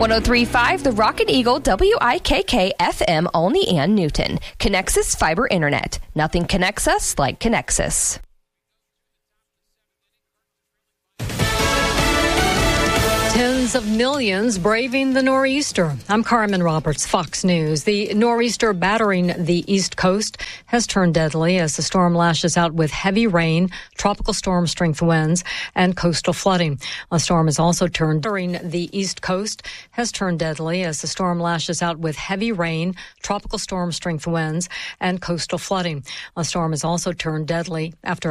103.5 The Rocket Eagle WIKK FM Olney and Newton. Connexus Fiber Internet. Nothing connects us like Connexus. Tens of millions braving the nor'easter. I'm Carmen Roberts, Fox News. The nor'easter battering the East Coast has turned deadly as the storm lashes out with heavy rain, tropical storm strength winds, and coastal flooding. A storm has also turned during the East Coast has turned deadly as the storm lashes out with heavy rain, tropical storm strength winds, and coastal flooding. A storm has also turned deadly after